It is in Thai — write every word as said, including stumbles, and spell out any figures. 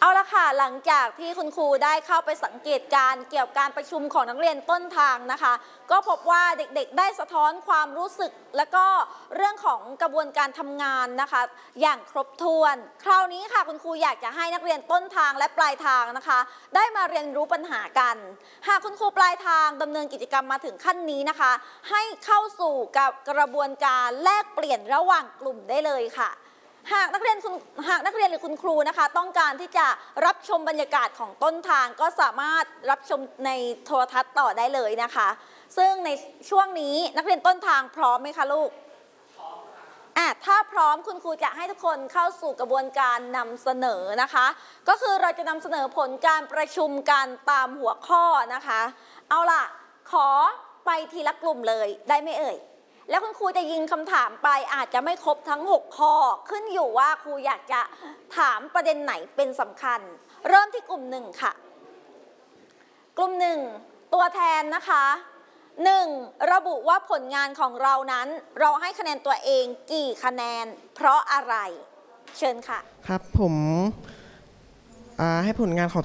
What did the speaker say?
เอาละค่ะหลังจากที่คุณครูได้เข้าไปสังเกตการเกี่ยวกับการประชุมของนักเรียนต้นทางนะคะก็พบว่าเด็กๆได้สะท้อนความรู้สึกและก็เรื่องของกระบวนการทำงานนะคะอย่างครบถ้วนคราวนี้ค่ะคุณครูอยากจะให้นักเรียนต้นทางและปลายทางนะคะได้มาเรียนรู้ปัญหากันหากคุณครูปลายทางดำเนินกิจกรรมมาถึงขั้นนี้นะคะให้เข้าสู่กับกระบวนการแลกเปลี่ยนระหว่างกลุ่มได้เลยค่ะหากนักเรียนคุณหากนักเรียนหรือคุณครูนะคะต้องการที่จะรับชมบรรยากาศของต้นทางก็สามารถรับชมในโทรทัศน์ต่อได้เลยนะคะซึ่งในช่วงนี้นักเรียนต้นทางพร้อมไหมคะลูกพร้อมอ่ะถ้าพร้อมคุณครูจะให้ทุกคนเข้าสู่กระบวนการนำเสนอนะคะก็คือเราจะนำเสนอผลการประชุมกันตามหัวข้อนะคะเอาล่ะขอไปทีละกลุ่มเลยได้ไหมเอ่ยแล้วคุณครูจะยิงคำถามไปอาจจะไม่ครบทั้งหกข้อขึ้นอยู่ว่าครูอยากจะถามประเด็นไหนเป็นสำคัญเริ่มที่กลุ่มหนึ่งค่ะกลุ่มหนึ่งตัวแทนนะคะหนึ่งระบุว่าผลงานของเรานั้นเราให้คะแนนตัวเองกี่คะแนนเพราะอะไรเชิญค่ะครับผมให้ผลงานของ